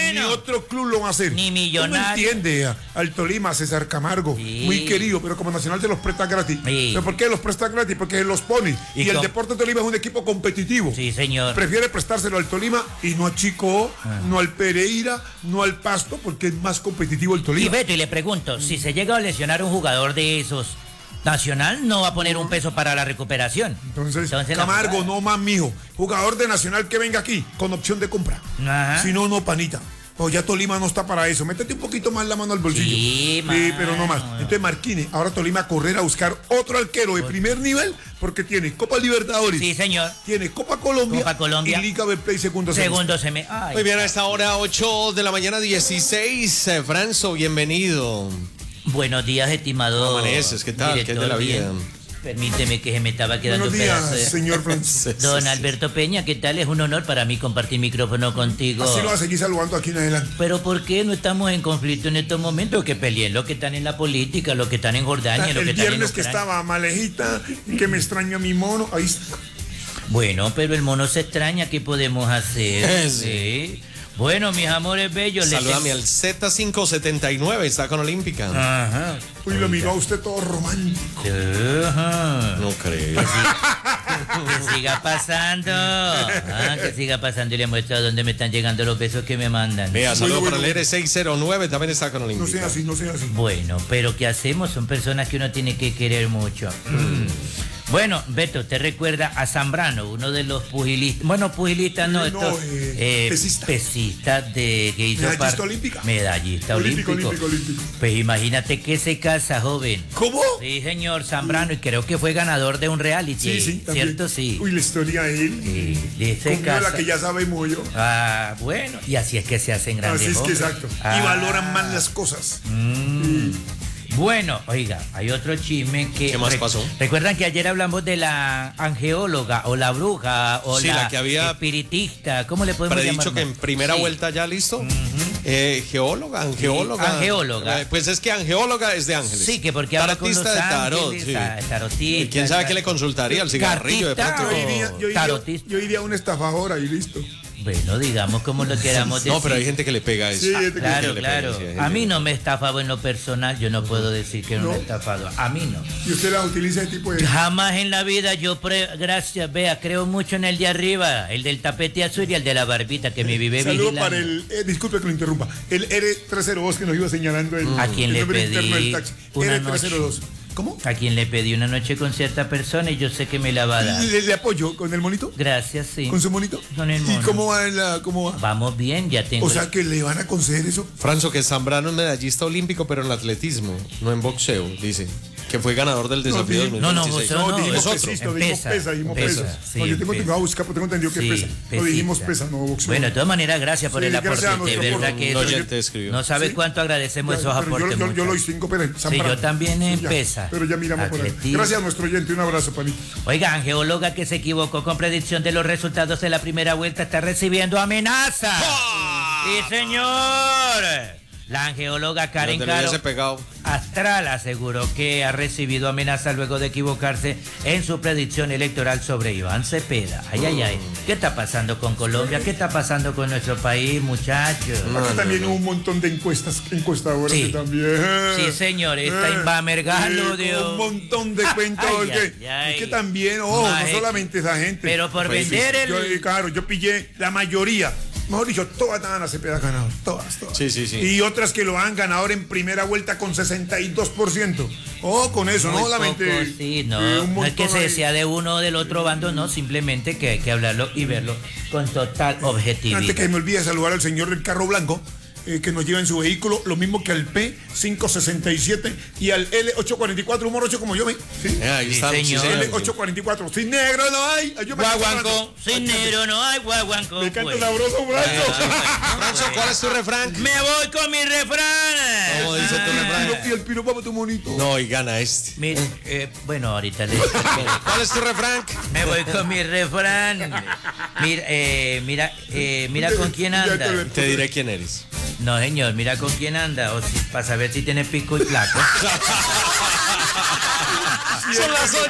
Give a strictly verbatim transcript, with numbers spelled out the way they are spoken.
Ni otro club lo va a hacer. Ni Millonario. ¿Cómo entiende al Tolima, César Camargo? Sí. Muy querido, pero como Nacional te los presta gratis. Sí. ¿Pero por qué los presta gratis? Porque los pone. Y, y el Deportes Tolima es un equipo competitivo. Sí, señor. Prefiere prestárselo al Tolima y no a Chico, ah. no al Pereira, no al Pasto, porque es más competitivo el Tolima. Y Beto, y le pregunto, mm. si se llega a lesionar un jugador de esos, Nacional no va a poner un peso para la recuperación. Entonces, Entonces Camargo, no más, mijo. Jugador de Nacional que venga aquí con opción de compra. Ajá. Si no, no, panita. Pues ya Tolima no está para eso. Métete un poquito más la mano al bolsillo. Sí, sí, pero no más. Entonces, Marquine, ahora Tolima a correr a buscar otro arquero de primer nivel porque tiene Copa Libertadores. Sí, señor. Tiene Copa Colombia. Copa Colombia. Y Liga Betplay segundo semestre. Segundo semestre. Muy bien, a esta hora, ocho de la mañana, dieciséis. Eh, Franzo, bienvenido. Buenos días, estimado. Amaneces, ¿qué tal? ¿Qué es de la vida? Bien. Permíteme que se me estaba quedando Buenos días, pedazo de... señor Francisco. Don Alberto Peña, ¿qué tal? Es un honor para mí compartir micrófono contigo. Así lo va a seguir saludando aquí en adelante. Pero ¿por qué no estamos en conflicto en estos momentos? Que peleen los que están en la política, los que están en Jordania, el los que están en viernes que estaba malejita, que me extraño a mi mono, ahí está. Bueno, pero el mono se extraña, ¿qué podemos hacer? Sí. Bueno, mis amores bellos. Saludame les... al Z quinientos setenta y nueve, está con Olímpica. Ajá. Uy, lo miró a usted todo romántico. Ajá. No creo. Que, siga, que siga pasando. Ah, que siga pasando y le muestro a dónde me están llegando los besos que me mandan. Vea, saludo bueno, para bueno. el R seis cero nueve, también está con Olímpica. No sea así, no sea así. Bueno, pero ¿qué hacemos? Son personas que uno tiene que querer mucho. Mm. Bueno, Beto, ¿te recuerda a Zambrano, uno de los pugilistas? Bueno, pugilistas no, no estos eh, eh, pesistas. pesistas de que hizo Medallista par... olímpica. Medallista olímpico, olímpico. olímpico, olímpico. Pues imagínate que se casa, joven. ¿Cómo? Sí, señor, Zambrano, y creo que fue ganador de un reality. Sí, sí, ¿cierto? Sí. Uy, la historia de él. Sí, de se casa. La que ya sabemos yo. Ah, bueno, y así es que se hacen grandes. Así es hombres. que exacto. Ah. Y valoran más las cosas. Mm. Mm. Bueno, oiga, hay otro chisme que... ¿Qué más pasó? ¿Recuerdan que ayer hablamos de la angeóloga o la bruja o sí, la, la que había espiritista? ¿Cómo le podemos llamar? Predicho que en primera sí. vuelta ya listo. Uh-huh. eh, geóloga, angeóloga. Sí, angeóloga. Eh, pues es que angeóloga es de ángeles. Sí, que porque habla con los tarotista de tarot, ángeles, sí. tarotista. ¿Quién sabe qué le consultaría? ¿El cigarrillo de pronto? Yo iría, yo, iría, yo iría a una estafadora y listo. Bueno, digamos como lo queramos decir. No, pero hay gente que le pega eso. Sí, ah, claro, que claro. pega, sí, a mí no me estafaba en lo personal, yo no puedo decir que no, no me he estafado. A mí no. ¿Y usted la utiliza ese tipo de...? Jamás en la vida yo, pre... gracias, vea, creo mucho en el de arriba, el del tapete azul y el de la barbita que me vive Saludo vigilando. para el, eh, disculpe que lo interrumpa, el R trescientos dos que nos iba señalando el, ¿A quién el le nombre pedí interno del taxi. una R trescientos dos. ¿Cómo? A quien le pedí una noche con cierta persona y yo sé que me la va a dar. ¿Le, le apoyo con el monito? Gracias, sí. ¿Con su monito? Con el mono. ¿Y cómo va, la, cómo va? Vamos bien, ya tengo... O sea, que le van a conceder eso. Franzo, que Zambrano es medallista olímpico, pero en atletismo, no en boxeo, dice. Que fue ganador del desafío del no, no, no, no, no, dijimos es otro. pesista, dijimos pesa, dijimos pesa. pesa. Sí, no, yo tengo, tengo, buscar, tengo entendido que sí, pesa. No dijimos pesa, no boxeo. Bueno, de todas maneras, gracias por sí, el aporte. De verdad que no, ya te escribió. No sabes ¿sí? cuánto agradecemos ya, esos aportes. Yo, yo, yo lo hice cinco pero sí, yo también en pesa. Pero ya miramos por ahí. Gracias a nuestro oyente, un abrazo, panito. Oiga, angeóloga que se equivocó con predicción de los resultados de la primera vuelta está recibiendo amenaza. ¡Oh! Sí, señor. La angeóloga Karen Caro Astral aseguró que ha recibido amenaza luego de equivocarse en su predicción electoral sobre Iván Cepeda. Ay, ay, ay. ¿Qué está pasando con Colombia? ¿Qué está pasando con nuestro país, muchachos? No, Aquí también no, no. hubo un montón de encuestas, encuestadoras sí. que también. Sí, señor. Está eh, Invamergalo, eh, Dios. Un montón de cuentos. Ay, ay, que, ay. que también, oh, no solamente esa gente. Pero por pues, vender sí, el... Yo, claro, yo pillé la mayoría. Mejor dicho, todas dan a Cepeda ganador. Todas, todas. Sí, sí, sí. Y otras que lo han ganador en primera vuelta con sesenta y dos por ciento. Oh, con eso, Muy no solamente. Poco, sí, no, eh, no es que se sea de uno o del otro bando, no, simplemente que hay que hablarlo y verlo con total objetividad. Antes que me olvide saludar al señor del carro blanco. Eh, que nos lleva en su vehículo, lo mismo que al P quinientos sesenta y siete y al L ochocientos cuarenta y cuatro, humor ocho como yo, ¿me? Sí, eh, ahí está, sí, señor. L ochocientos cuarenta y cuatro, sin negro no hay. Guaguanco, sin negro no hay, guaguanco. Me canta sabroso, Franzo. Franzo, ¿cuál es tu refrán? Me voy con mi refrán. ¿Cómo dice tu refrán? Y el piropo para tu monito. No, y gana este. Mira, eh, bueno, ahorita le ¿Cuál es tu refrán? Me voy con mi refrán. Mira, eh, mira, eh, mira con quién anda. Te diré quién eres. No, señor, mira con quién anda, o si, para saber si tiene pico y placo. Son las ocho.